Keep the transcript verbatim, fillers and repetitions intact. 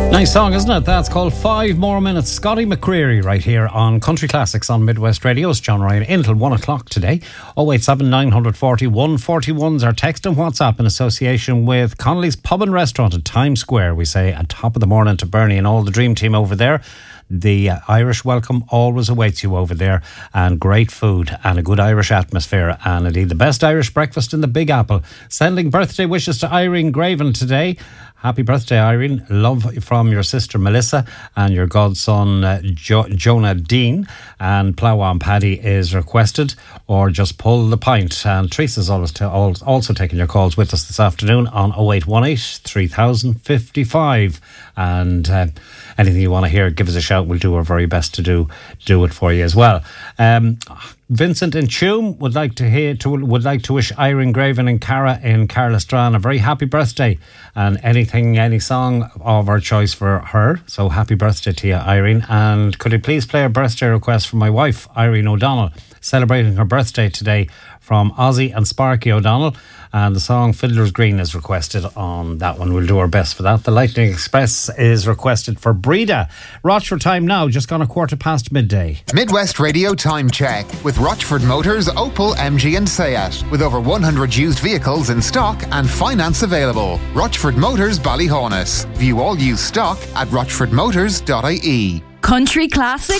Nice song, isn't it? That's called Five More Minutes. Scotty McCreery right here on Country Classics on Midwest Radio. It's John Ryan until one o'clock today. oh eight seven nine four oh one four one's our text and WhatsApp in association with Connolly's Pub and Restaurant at Times Square. We say at top of the morning to Bernie and all the dream team over there. The uh, Irish welcome always awaits you over there, and great food and a good Irish atmosphere, and indeed the best Irish breakfast in the Big Apple. Sending birthday wishes to Irene Graven today. Happy birthday, Irene. Love from your sister Melissa and your godson uh, jo- Jonah Dean. And Plough on Paddy is requested, or just pull the pint. And Teresa's always t- also taking your calls with us this afternoon on oh eight one eight, three thousand fifty-five. And uh, anything you want to hear, give us a shout. We'll do our very best to do do it for you as well. Um, Vincent in Tuam would like to hear to would like to wish Irene Graven and Cara in Carlistran a very happy birthday, and anything, any song of our choice for her. So happy birthday to you, Irene. And could you please play a birthday request for my wife, Irene O'Donnell, celebrating her birthday today, from Ozzy and Sparky O'Donnell, and the song Fiddler's Green is requested on that one. We'll do our best for that. The Lightning Express is requested for Breda. Rochford time now, just gone a quarter past midday. Midwest Radio time check with Rochford Motors, Opel, M G and Seat, with over one hundred used vehicles in stock and finance available. Rochford Motors, Ballyhonus. View all used stock at rochford motors dot I E. Country Classic